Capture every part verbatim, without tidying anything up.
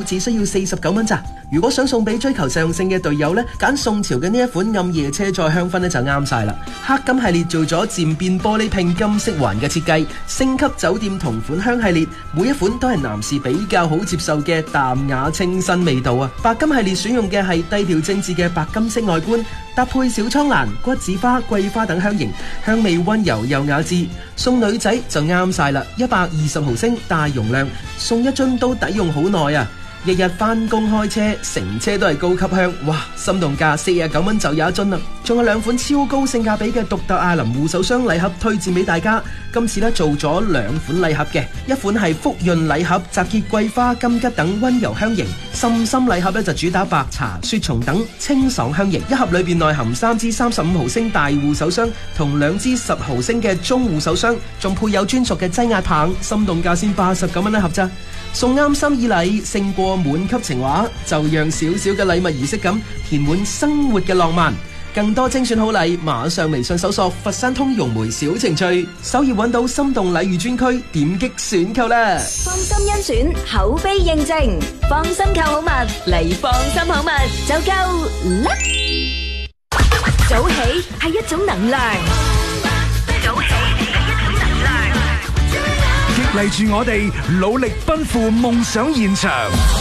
只需要四十九蚊咋。如果想送俾追求實用性嘅隊友呢，揀宋朝嘅呢一款暗夜車載香薰呢就啱晒啦。黑金系列做咗漸變玻璃拼金色環嘅設計，星級酒店同款香系列，每一款都係男士比較好接受嘅淡雅清新味道啊。白金系列選用嘅係低調精緻嘅白金色外觀，搭配小蒼蘭、骨子花、桂花等香型，香味溫柔又雅致。送女仔就啱晒啦，一百二十毫升大容量，送一樽都抵用好耐啊！日日返工開車，成車都係高級香，哇！心動價四十九蚊就有一樽啦，仲有兩款超高性價比嘅獨特艾琳護手霜禮盒推薦俾大家。今次咧做咗兩款禮盒嘅，一款係福潤禮盒，集結桂花、金桔等溫柔香型；深深禮盒咧就主打白茶、雪松等清爽香型。一盒裏邊內含三支三十五毫升大護手霜同兩支十毫升嘅中護手霜，仲配有專屬嘅擠壓棒，心動價先八十九蚊一盒咋。送啱心意禮勝過滿級情話，就讓少少嘅禮物儀式感填滿生活嘅浪漫。更多精選好禮，馬上微信搜索佛山通融媒小程序，首頁揾到心動禮遇專區，點擊選購啦。 放心甄選，口碑認證，放心購好物嚟，放心好物就夠啦。早起係一種能量，早起係一種能量， 激勵住我哋努力奔赴夢想現場。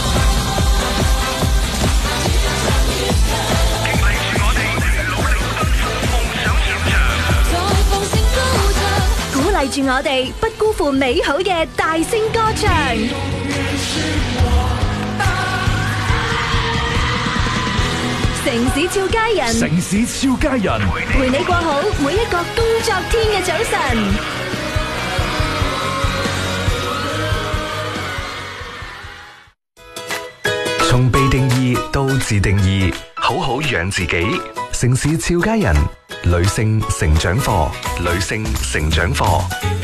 鼓勵住我哋不辜負美好嘅大聲歌唱。城市俏佳人， 城市俏佳人， 陪你過好每一個工作天嘅早晨。 從被定義到自定義，好好養自己。城市俏佳人，女性成長課，女性成長課。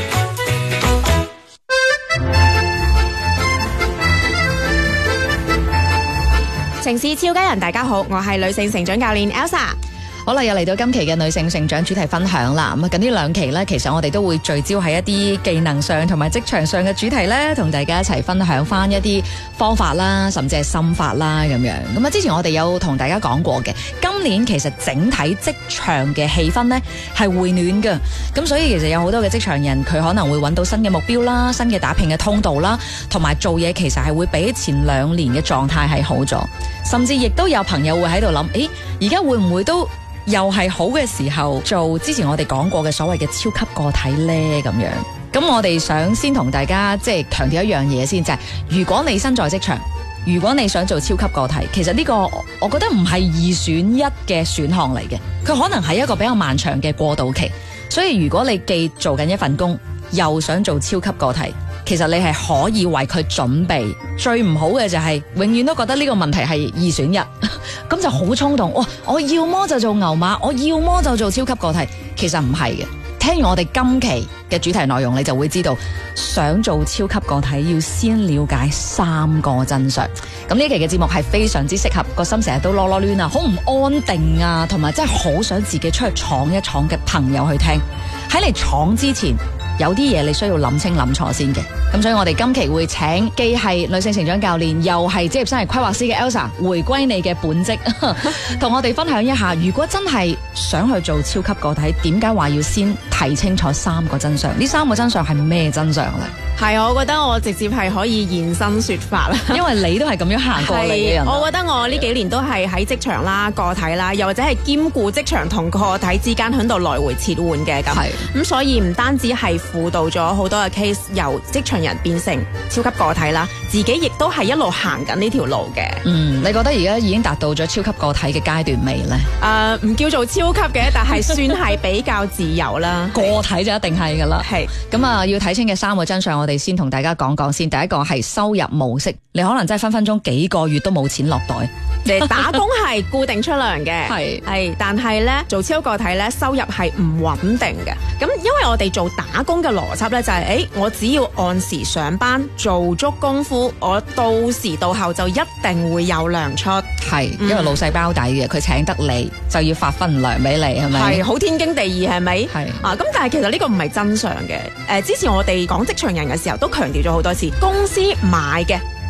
城市俏佳人，大家好，我係女性成長教練 Elsa。 好啦，又嚟到今期嘅女性成長主題分享啦。咁啊，近呢兩期呢，其實我哋都會聚焦喺一啲技能上同埋職場上嘅主題呢，同大家一齊分享翻一啲方法啦，甚至係心法啦咁樣。咁啊，之前我哋有同大家講過嘅，今年其實整體職場嘅氣氛呢係回暖嘅。咁所以其實有好多嘅職場人，佢可能會揾到新嘅目標啦，新嘅打拼嘅通道啦，同埋做嘢其實係會比前兩年嘅狀態係好咗。甚至亦都有朋友會喺度諗，誒，而家會唔會都又係好嘅時候做之前我哋講過嘅所謂嘅超級個體呢？咁樣，咁我哋想先同大家即係強調一樣嘢先，就係如果你身在職場，如果你想做超級個體，其實呢個我覺得唔係二選一嘅選項嚟嘅，佢可能係一個比較漫長嘅過渡期。所以如果你既做緊一份工，又想做超級個體，其實你係可以為佢準備。最唔好嘅就係永遠都覺得呢個問題係二選一，咁就好衝動。哇！我要麼就做牛馬，我要麼就做超級個體。其實唔係嘅。聽完我哋今期嘅主題內容，你就會知道，想做超級個體要先了解三個真相。咁呢期嘅節目係非常之適合個心成日都囉囉攣啊，好唔安定啊，同埋真係好想自己出去闖一闖嘅朋友去聽。喺你闖之前，有啲嘢你需要諗清諗楚先嘅。咁所以我哋今期會請既係女性成長教練，又係職業生涯規劃師嘅 Elsa 回歸你嘅本職，同我哋分享一下，如果真係想去做超級個體，點解話要先睇清楚三個真相？呢三個真相係咩真相呢？ 係，我覺得我直接係可以現身說法啦， 因為你都係咁樣行過嚟嘅人。 我覺得我呢幾年都係喺職場啦、個體啦，又或者係兼顧職場同個體之間喺度來回切換嘅咁。咁、嗯、所以唔單止係輔導咗好多嘅 case， 由職場人變成超級個體啦，自己亦都係一路行緊呢條路嘅。嗯， 你覺得而家已經達到咗超級個體嘅階段未呢？ 誒、呃，唔叫做超級嘅，但係算係比較自由啦。 個體就一定係噶啦。係咁啊，要睇清嘅三個真相，我哋先同大家講講先。第一個係收入模式，你可能真係分分鐘幾個月都冇錢落袋。 你打工係固定出糧嘅，係係，但係咧做超級個體咧收入係唔穩定嘅。咁因為我哋做打工嘅邏輯咧就係、是，誒，我只要按時上班做足功夫，我到時到後就一定會有糧出。 係，因為老細包底嘅，佢請得你就要發分糧俾你，係咪？ 係好天經地義，係咪？係啊，咁但係其實呢個唔係真相嘅。誒、呃，之前我哋講職場人嘅時候都強調咗好多次，公司買嘅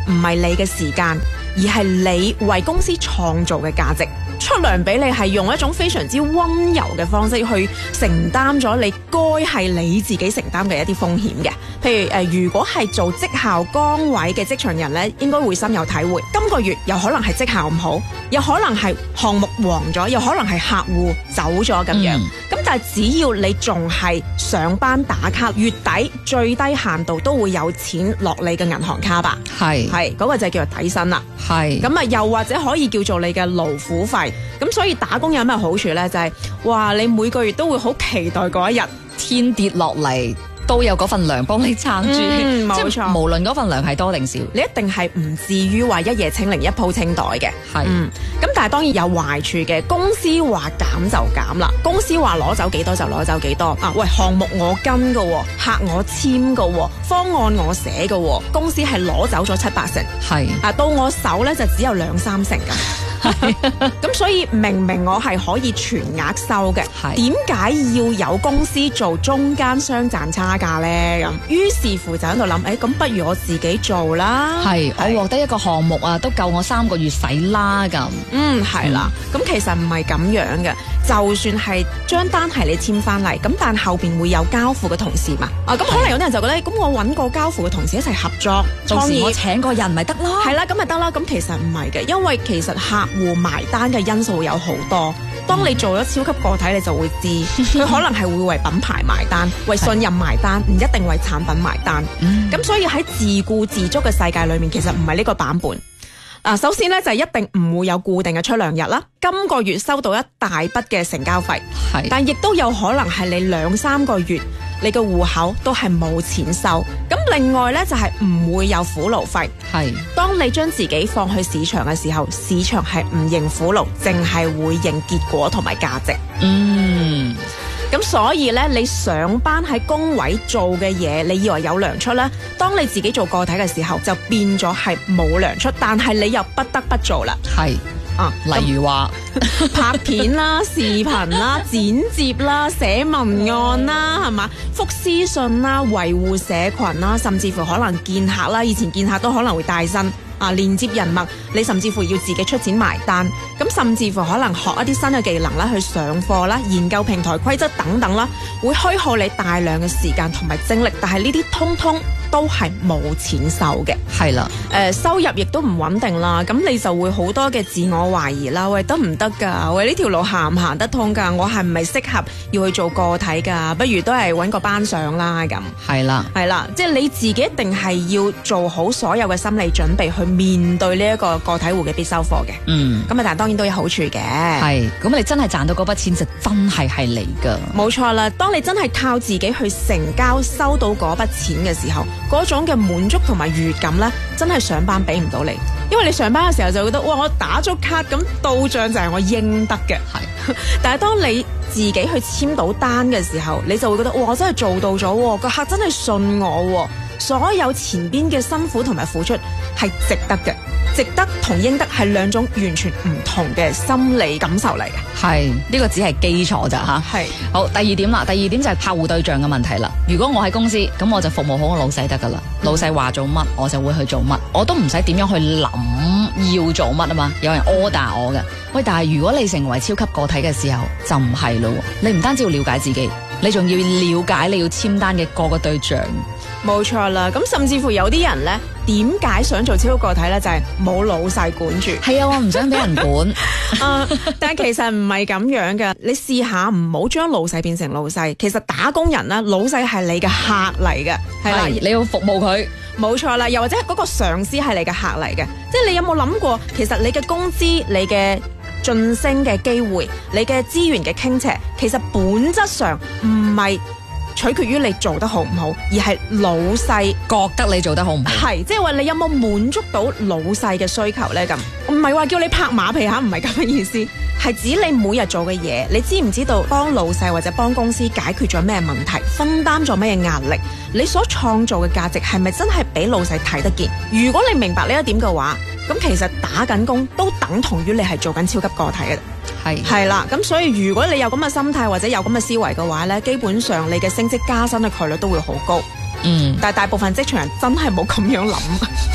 唔係你嘅時間，而係你為公司創造嘅價值。出糧俾你係用一種非常之溫柔嘅方式去承擔咗你該係你自己承擔嘅一啲風險嘅。譬如誒、呃，如果係做績效崗位嘅職場人咧，應該會深有體會。今個月有可能係績效唔好，有可能係項目黃咗，有可能係客戶走咗咁樣。咁、嗯、但係只要你仲係上班打卡，月底最低限度都會有錢落你嘅銀行卡吧？係係嗰個就叫做底薪啦。係咁啊，又或者可以叫做你嘅勞苦費。咁所以打工有咩好處呢？就係、是、哇，你每個月都會好期待嗰一日天跌落嚟都有嗰份糧幫你撐住， 嗯、冇錯， 無論嗰份糧係多定少， 你一定係唔至於話一夜清零一鋪清袋嘅。係，嗯，咁但係當然有壞處嘅。公司話減就減啦，公司話攞走幾多就攞走幾多啊！喂，項目我跟㗎，客我簽㗎，方案我寫㗎，公司係攞走咗七八成，係啊，到我手咧就只有兩三成㗎。咁所以明明我係可以全額收嘅，點解要有公司做中間商賺差價呢？咁於是乎就喺度諗，誒、欸，咁不如我自己做啦。係，我獲得一個項目啊，都夠我三個月使啦。咁，嗯，係啦。咁、嗯、其實唔係咁樣嘅，就算係張單係你簽翻嚟，咁但後邊會有交付嘅同事嘛。啊，咁可能有啲人就覺得，咁我揾個交付嘅同事一齊合作， 到時我請個人咪得咯。 係啦，咁咪得啦。咁其實唔係嘅，因為其實客戶埋單嘅因素有好多。當你做咗超級個體，你就會知佢可能係會為品牌埋單，為信任埋單，唔一定為產品埋單。咁、嗯、所以喺自顧自足嘅世界裏面，其實唔係呢個版本。啊，首先咧就係、一定唔會有固定嘅出糧日啦。今個月收到一大筆嘅成交費，係，但亦都有可能係你兩三個月你嘅戶口都係冇錢收。咁另外咧就係、係、唔會有苦勞費。係，當你將自己放去市場嘅時候，市場係唔認苦勞，淨係會認結果同埋價值。嗯。咁所以咧，你上班喺工位做嘅嘢，你以為有糧出咧？當你自己做個體嘅時候，就變咗係冇糧出，但係你又不得不做啦。係啊，例如話拍片啦、視頻啦、剪接啦、寫文案啦，係嘛？覆私信啦、維護社群啦，甚至乎可能見客啦。以前見客都可能會帶薪。啊！連接人脈，你甚至乎要自己出錢埋單，咁甚至乎可能學一啲新嘅技能啦，去上課啦，研究平台規則等等啦，會虛耗你大量嘅時間同埋精力，但係呢啲通通都係冇錢收嘅。係啦，誒、呃，收入亦都唔穩定啦，咁你就會好多嘅自我懷疑啦。喂，得唔得噶？喂，呢條路行唔行得通噶？我係唔係適合要去做個體噶？不如都係揾個班上啦。咁係啦，係啦，即係你自己一定係要做好所有嘅心理準備去面對呢一個個體戶嘅必修課嘅。嗯，咁啊，但係當然都有好處嘅。係，咁你真係賺到嗰筆錢就真係係你噶。冇錯啦，當你真係靠自己去成交收到嗰筆錢嘅時候，嗰種嘅滿足同埋愉悅感咧，真係上班俾唔到你。因為你上班嘅時候就覺得，哇，我打咗卡咁到賬就係我應得嘅。係，但係當你自己去簽到單嘅時候，你就會覺得，哇，我真係做到咗，個客真係信我，所有前邊嘅辛苦同埋付出係值得嘅。值得同應得係兩種完全唔同嘅心理感受嚟嘅。係，呢個只係基礎咋吓。係。好，第二點啦，第二點就係客戶對象嘅問題啦。如果我喺公司，咁我就服務好我老細得噶啦。嗯、老細話做乜，我就會去做乜，我都唔使點樣去諗要做乜啊嘛。有人 order 我嘅。喂，但係如果你成為超級個體嘅時候，就唔係咯。你唔單止要了解自己，你仲要了解你要簽單嘅各個對象。冇錯啦，咁甚至乎有啲人咧，點解想做超級個體咧？就係、是、冇老細管住。係啊，我唔想俾人管。啊，但係其實唔係咁樣嘅。你試下唔好將老細變成老細。其實打工人咧，老細係你嘅客嚟嘅，係啦，你要服務佢。冇錯啦，又或者嗰個上司係你嘅客嚟嘅。即係你有冇諗過，其實你嘅工資、你嘅晉升嘅機會、你嘅資源嘅傾斜，其實本質上唔係取決於你做得好唔好，而係老細覺得你做得好唔好。係，即係話你有冇滿足到老細嘅需求呢？咁唔係話叫你拍馬屁吓，唔係咁嘅意思，係指你每日做嘅嘢，你知唔知道幫老細或者幫公司解決咗咩問題，分擔咗咩壓力，你所創造嘅價值係咪真係俾老細睇得見？如果你明白呢一點嘅話，咁其實打緊工都等同於你係做緊超級個體嘅。係係啦，咁所以如果你有咁嘅心態或者有咁嘅思維嘅話咧，基本上你嘅升職加薪嘅概率都會好高。嗯，但係大部分職場人真係冇咁樣諗。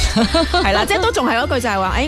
係啦，即係都仲係嗰句就係話，誒